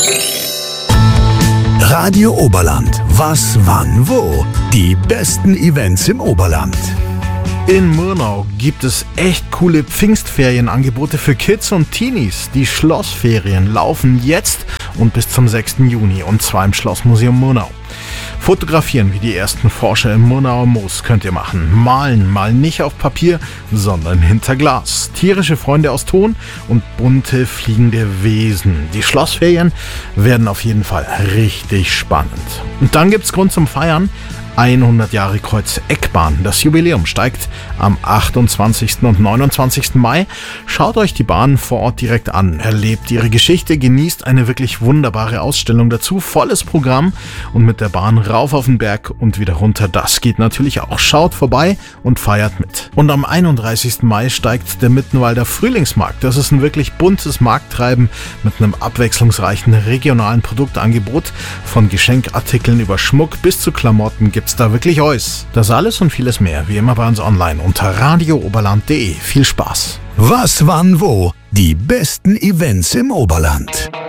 Radio Oberland. Was, wann, wo? Die besten Events im Oberland. In Murnau gibt es echt coole Pfingstferienangebote für Kids und Teenies. Die Schlossferien laufen jetzt und bis zum 6. Juni und zwar im Schlossmuseum Murnau. Fotografieren wie die ersten Forscher im Murnauer Moos könnt ihr machen. Malen, mal nicht auf Papier, sondern hinter Glas. Tierische Freunde aus Ton und bunte fliegende Wesen. Die Schlossferien werden auf jeden Fall richtig spannend. Und dann gibt's Grund zum Feiern. 100 Jahre Kreuz Eckbahn. Das Jubiläum steigt am 28. und 29. Mai. Schaut euch die Bahn vor Ort direkt an. Erlebt ihre Geschichte, genießt eine wirklich wunderbare Ausstellung dazu. Volles Programm und mit der Bahn rauf auf den Berg und wieder runter. Das geht natürlich auch. Schaut vorbei und feiert mit. Und am 31. Mai steigt der Mittenwalder Frühlingsmarkt. Das ist ein wirklich buntes Markttreiben mit einem abwechslungsreichen regionalen Produktangebot. Von Geschenkartikeln über Schmuck bis zu Klamotten gibt's da wirklich alles. Das alles und vieles mehr, wie immer bei uns online unter radiooberland.de. Viel Spaß! Was, wann, wo? Die besten Events im Oberland.